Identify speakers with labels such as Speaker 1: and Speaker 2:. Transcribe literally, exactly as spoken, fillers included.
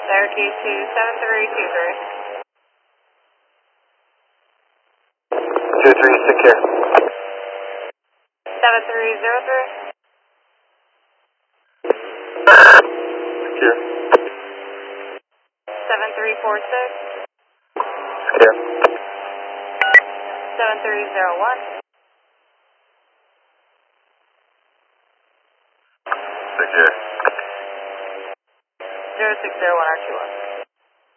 Speaker 1: Syracuse two seven three two three.
Speaker 2: two three, secure.
Speaker 1: seven three zero three.
Speaker 2: Secure.
Speaker 1: seven three four six.
Speaker 2: Secure.
Speaker 1: seven three zero one.
Speaker 2: Secure.
Speaker 1: zero six zero one R two one.